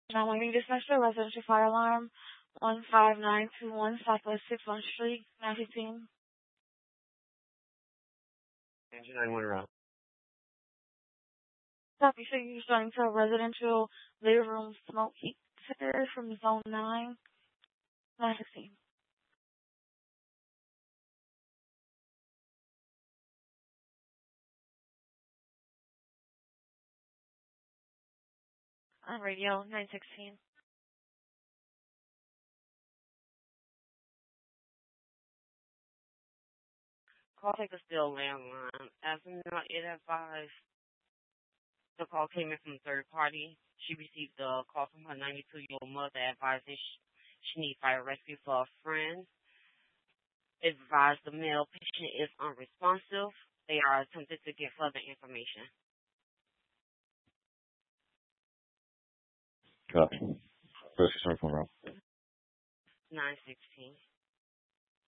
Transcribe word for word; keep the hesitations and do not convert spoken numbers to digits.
Now, my name is Mister Residential Fire Alarm one five nine two one Southwest sixth one Street, nine fifteen. Engine nine one route. Copy. So you're starting to a residential living room smoke heat detector from zone nine, nine sixteen. On radio, nine sixteen. Call take a still landline. As of now, it advised the call came in from a third party. She received a call from her ninety-two-year-old mother advising she, she needs fire rescue for a friend. Advised the male patient is unresponsive. They are attempting to get further information. Copy. First phone route. nine sixteen.